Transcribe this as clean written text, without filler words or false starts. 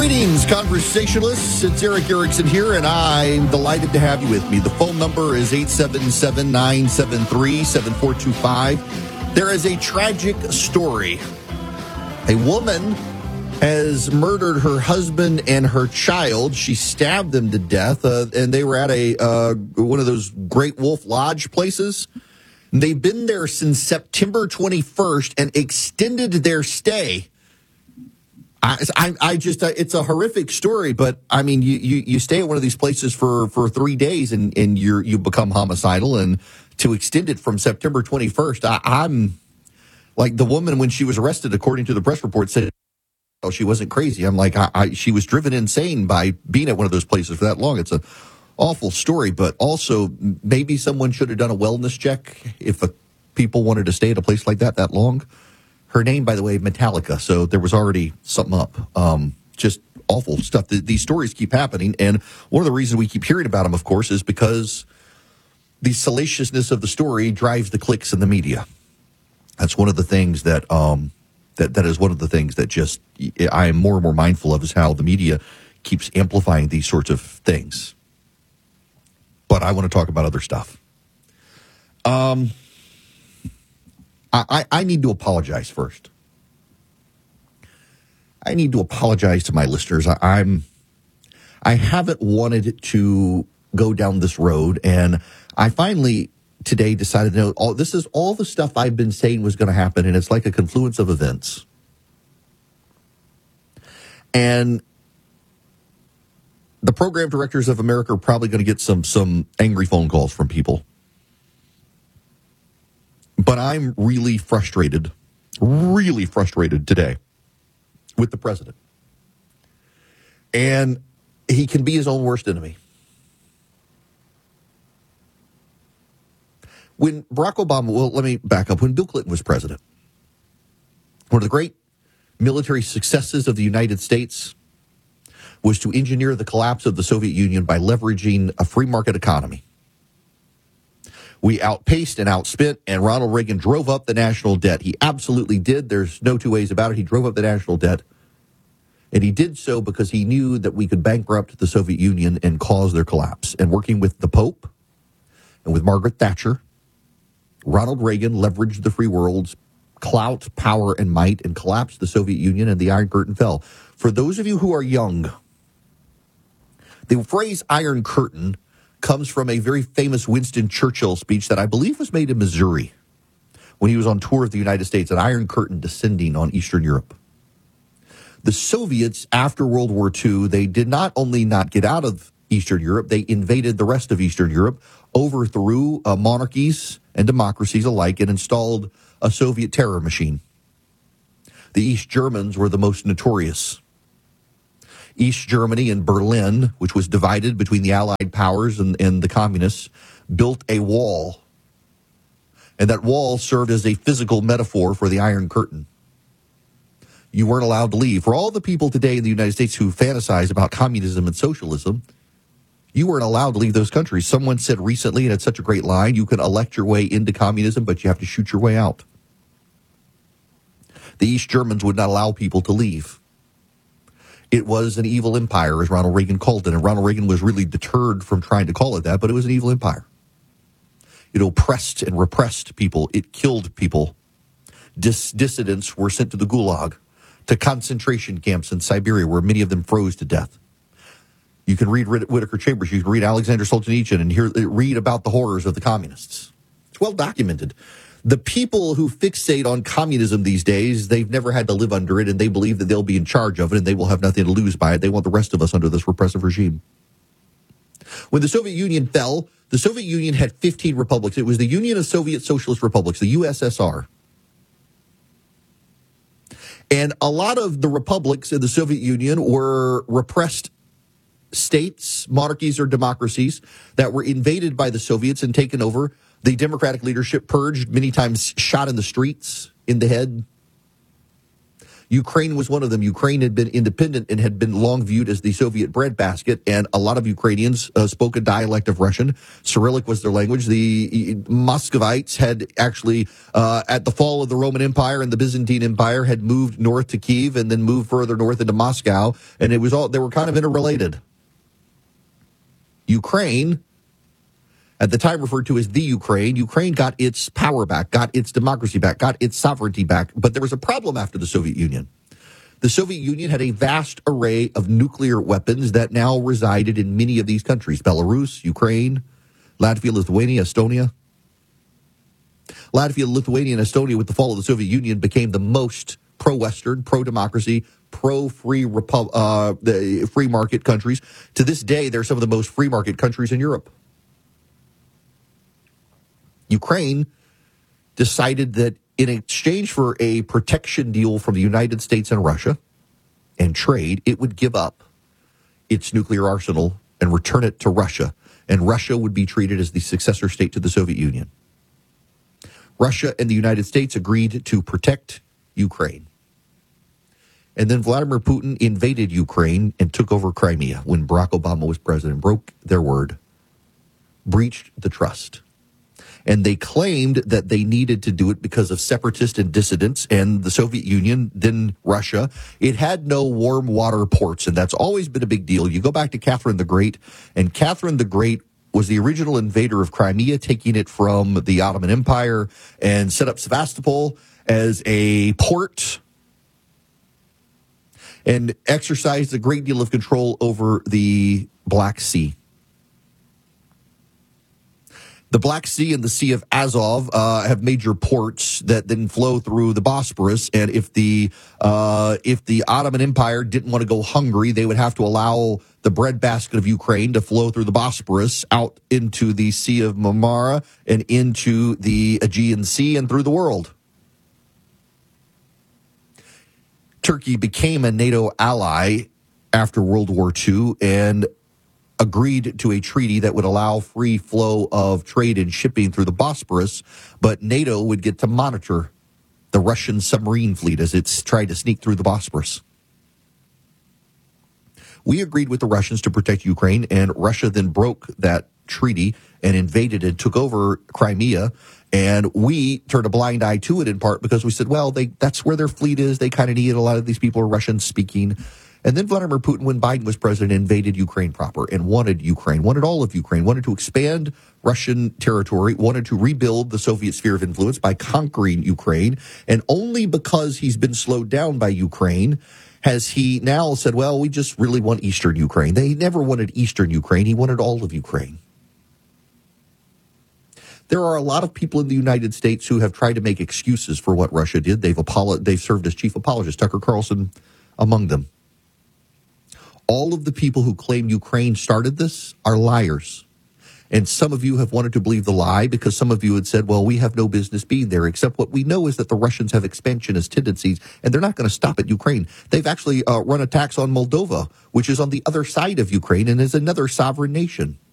Greetings, conversationalists. It's Eric Erickson here, and I'm delighted to have you with me. The phone number is 877-973-7425. There is a tragic story. A woman has murdered her husband and her child. She stabbed them to death, and they were at one of those Great Wolf Lodge places. They've been there since September 21st and extended their stay. It's a horrific story, but I mean, you stay at one of these places for 3 days and you become homicidal, and to extend it from September 21st, I'm like the woman when she was arrested, according to the press report, said she wasn't crazy. I'm like, she was driven insane by being at one of those places for that long. It's an awful story, but also maybe someone should have done a wellness check if people wanted to stay at a place like that long. Her name, by the way, Metallica, so there was already something up. Just awful stuff. These stories keep happening, and one of the reasons we keep hearing about them, of course, is because the salaciousness of the story drives the clicks in the media. That's one of the things that is one of the things that just I am more and more mindful of, is how the media keeps amplifying these sorts of things. But I want to talk about other stuff. I need to apologize first. I need to apologize to my listeners. I haven't wanted to go down this road, and I finally today decided, no, this is all the stuff I've been saying was going to happen, and it's like a confluence of events. And the program directors of America are probably going to get some angry phone calls from people. But I'm really frustrated today with the president. And he can be his own worst enemy. When Barack Obama, let me back up. When Bill Clinton was president, one of the great military successes of the United States was to engineer the collapse of the Soviet Union by leveraging a free market economy. We outpaced and outspent, and Ronald Reagan drove up the national debt. He absolutely did. There's no two ways about it. He drove up the national debt. And he did so because he knew that we could bankrupt the Soviet Union and cause their collapse. And working with the Pope and with Margaret Thatcher, Ronald Reagan leveraged the free world's clout, power, and might and collapsed the Soviet Union, and the Iron Curtain fell. For those of you who are young, the phrase Iron Curtain comes from a very famous Winston Churchill speech that I believe was made in Missouri when he was on tour of the United States, an Iron Curtain descending on Eastern Europe. The Soviets, after World War II, they did not only not get out of Eastern Europe, they invaded the rest of Eastern Europe, overthrew monarchies and democracies alike, and installed a Soviet terror machine. The East Germans were the most notorious. East Germany and Berlin, which was divided between the Allied powers and the communists, built a wall. And that wall served as a physical metaphor for the Iron Curtain. You weren't allowed to leave. For all the people today in the United States who fantasize about communism and socialism, you weren't allowed to leave those countries. Someone said recently, and it's such a great line, you can elect your way into communism, but you have to shoot your way out. The East Germans would not allow people to leave. It was an evil empire, as Ronald Reagan called it, and Ronald Reagan was really deterred from trying to call it that, but it was an evil empire. It oppressed and repressed people. It killed people. Dissidents were sent to the Gulag, to concentration camps in Siberia, where many of them froze to death. You can read Whittaker Chambers, you can read Alexander Solzhenitsyn, and read about the horrors of the communists. It's well documented. The people who fixate on communism these days, they've never had to live under it, and they believe that they'll be in charge of it, and they will have nothing to lose by it. They want the rest of us under this repressive regime. When the Soviet Union fell, the Soviet Union had 15 republics. It was the Union of Soviet Socialist Republics, the USSR. And a lot of the republics in the Soviet Union were repressed states, monarchies, or democracies that were invaded by the Soviets and taken over. The democratic leadership purged, many times shot in the streets, in the head. Ukraine was one of them. Ukraine had been independent and had been long viewed as the Soviet breadbasket, and a lot of Ukrainians spoke a dialect of Russian. Cyrillic was their language. The Muscovites had actually, at the fall of the Roman Empire and the Byzantine Empire, had moved north to Kiev and then moved further north into Moscow, and they were kind of interrelated. Ukraine, at the time referred to as the Ukraine got its power back, got its democracy back, got its sovereignty back. But there was a problem after the Soviet Union. The Soviet Union had a vast array of nuclear weapons that now resided in many of these countries: Belarus, Ukraine, Latvia, Lithuania, Estonia. Latvia, Lithuania, and Estonia, with the fall of the Soviet Union, became the most pro-Western, pro-democracy, pro-free the free market countries. To this day, they're some of the most free market countries in Europe. Ukraine decided that in exchange for a protection deal from the United States and Russia and trade, it would give up its nuclear arsenal and return it to Russia. And Russia would be treated as the successor state to the Soviet Union. Russia and the United States agreed to protect Ukraine. And then Vladimir Putin invaded Ukraine and took over Crimea when Barack Obama was president, broke their word, breached the trust. And they claimed that they needed to do it because of separatists and dissidents, and the Soviet Union, then Russia. It had no warm water ports, and that's always been a big deal. You go back to Catherine the Great, and Catherine the Great was the original invader of Crimea, taking it from the Ottoman Empire, and set up Sevastopol as a port and exercised a great deal of control over the Black Sea. The Black Sea and the Sea of Azov have major ports that then flow through the Bosporus. And if the Ottoman Empire didn't want to go hungry, they would have to allow the breadbasket of Ukraine to flow through the Bosporus out into the Sea of Marmara and into the Aegean Sea and through the world. Turkey became a NATO ally after World War II and agreed to a treaty that would allow free flow of trade and shipping through the Bosporus, but NATO would get to monitor the Russian submarine fleet as it's tried to sneak through the Bosporus. We agreed with the Russians to protect Ukraine, and Russia then broke that treaty and invaded and took over Crimea, and we turned a blind eye to it in part because we said, well, that's where their fleet is. They kind of need it. A lot of these people are Russian-speaking. And then Vladimir Putin, when Biden was president, invaded Ukraine proper and wanted all of Ukraine, wanted to expand Russian territory, wanted to rebuild the Soviet sphere of influence by conquering Ukraine. And only because he's been slowed down by Ukraine has he now said, well, we just really want Eastern Ukraine. They never wanted Eastern Ukraine. He wanted all of Ukraine. There are a lot of people in the United States who have tried to make excuses for what Russia did. They've served as chief apologists, Tucker Carlson among them. All of the people who claim Ukraine started this are liars. And some of you have wanted to believe the lie because some of you had said, well, we have no business being there, except what we know is that the Russians have expansionist tendencies, and they're not going to stop at Ukraine. They've actually run attacks on Moldova, which is on the other side of Ukraine and is another sovereign nation.